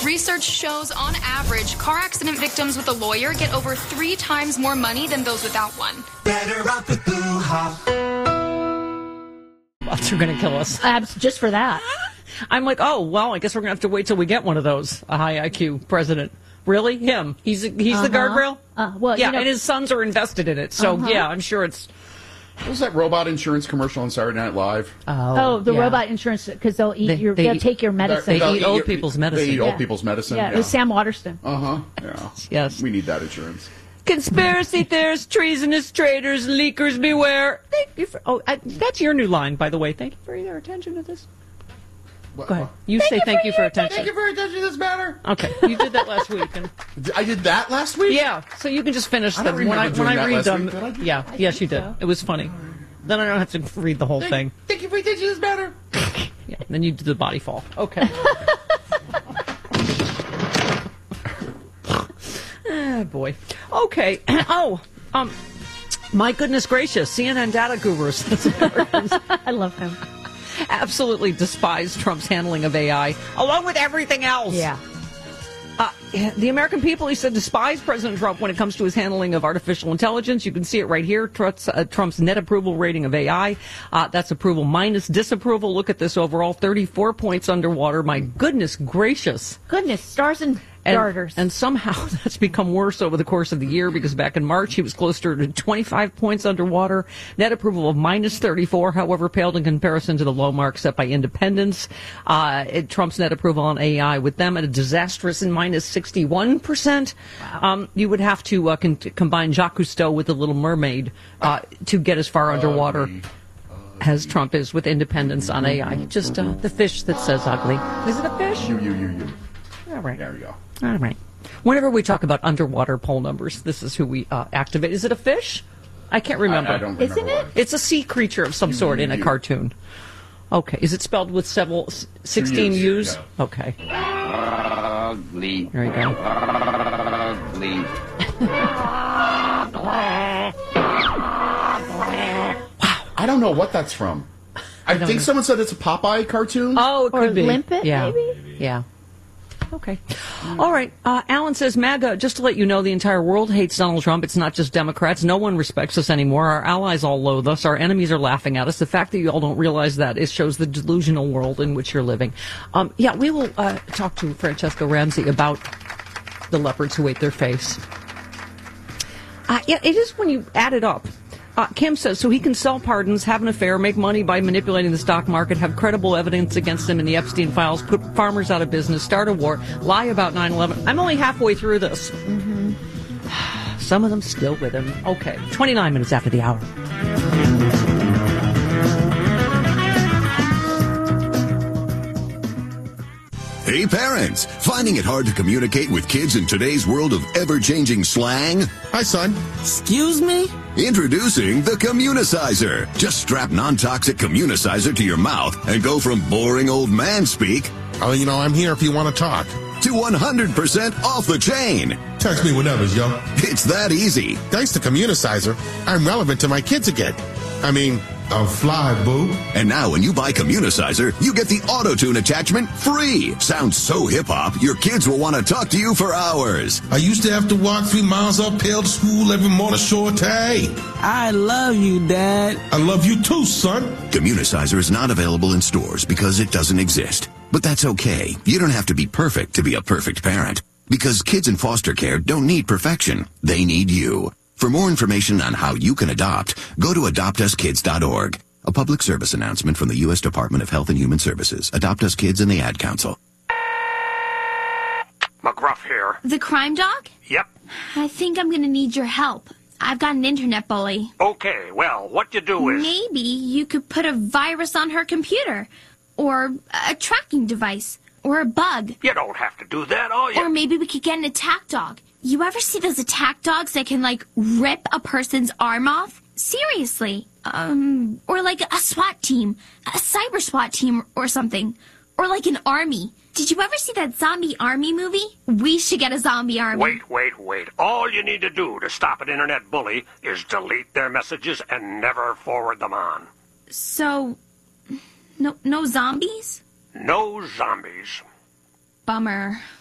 Research shows, on average, car accident victims with a lawyer get over 3 times more money than those without one. Better off with Blue Hop. Bots are going to kill us. Just for that. I'm like, oh, well, I guess we're going to have to wait till we get one of those, a high IQ president. Really? Him? He's the guardrail? Well, yeah, and his sons are invested in it. So, yeah, I'm sure it's... What was that robot insurance commercial on Saturday Night Live? The robot insurance, because they'll take your medicine. They eat old people's medicine. They eat old people's medicine. Yeah, it was Sam Waterston. Yeah. Yes. We need that insurance. Conspiracy theorists, treasonous traitors, leakers beware. Thank you for... that's your new line, by the way. Thank you for your attention to this. Go ahead. You say thank you for attention. Thank you for attention to this matter. Okay, you did that last week. And I did that last week? yeah, so you can just finish them. When I read them. Yeah, yes, you did. It was funny. Then I don't have to read the whole thing. Thank you for attention to this matter. Yeah, then you do the body fall. Okay. Boy. Okay. My goodness gracious, CNN data gurus. I love him. Absolutely despise Trump's handling of AI, along with everything else. Yeah. The American people, he said, despise President Trump when it comes to his handling of artificial intelligence. You can see it right here. Trump's net approval rating of AI. That's approval minus disapproval. Look at this overall, 34 points underwater. My goodness gracious. Goodness, stars and darters. And somehow that's become worse over the course of the year, because back in March he was closer to 25 points underwater. Net approval of minus 34, however, paled in comparison to the low mark set by independents. Trump's net approval on AI with them at a disastrous and minus 61%. Wow. You would have to combine Jacques Cousteau with The Little Mermaid to get as far underwater as Trump is with independents on AI. Just the fish that says ugly. Is it a fish? You. All right. There we go. All right. Whenever we talk about underwater poll numbers, this is who we activate. Is it a fish? I can't remember. I don't remember. Isn't it? It's a sea creature of some sort in a cartoon. Okay. Is it spelled with 16 U's? Yeah. Okay. Ugly. There you go. Ugly. I don't know what that's from. I think someone said it's a Popeye cartoon. Oh, it could be. Limpet, yeah. maybe? Yeah. Okay. All right. Alan says, MAGA, just to let you know, the entire world hates Donald Trump. It's not just Democrats. No one respects us anymore. Our allies all loathe us. Our enemies are laughing at us. The fact that you all don't realize that shows the delusional world in which you're living. We will talk to Francesca Ramsey about the leopards who ate their face. It is when you add it up. Kim says, so he can sell pardons, have an affair, make money by manipulating the stock market, have credible evidence against him in the Epstein files, put farmers out of business, start a war, lie about 9/11. I'm only halfway through this. Mm-hmm. Some of them still with him. Okay, 29 minutes after the hour. Hey parents, finding it hard to communicate with kids in today's world of ever-changing slang? Hi, son. Excuse me? Introducing the Communicizer. Just strap non-toxic Communicizer to your mouth and go from boring old man speak, I'm here if you want to talk, to 100% off the chain. Text me whenever, yo. It's that easy. Thanks to Communicizer, I'm relevant to my kids again. I'm fly, boo. And now when you buy Communicizer, you get the auto-tune attachment free. Sounds so hip-hop, your kids will want to talk to you for hours. I used to have to walk 3 miles uphill to school every morning, short. I love you, Dad. I love you too, son. Communicizer is not available in stores because it doesn't exist. But that's okay. You don't have to be perfect to be a perfect parent. Because kids in foster care don't need perfection. They need you. For more information on how you can adopt, go to adoptuskids.org. A public service announcement from the U.S. Department of Health and Human Services. Adopt Us Kids and the Ad Council. McGruff here. The crime dog? Yep. I think I'm going to need your help. I've got an internet bully. Okay, well, what you do is... Maybe you could put a virus on her computer. Or a tracking device. Or a bug. You don't have to do that, all you... Or maybe we could get an attack dog. You ever see those attack dogs that can, rip a person's arm off? Seriously. Or like a SWAT team. A cyber SWAT team or something. Or like an army. Did you ever see that zombie army movie? We should get a zombie army. Wait. All you need to do to stop an internet bully is delete their messages and never forward them on. So, no zombies? No zombies. Bummer.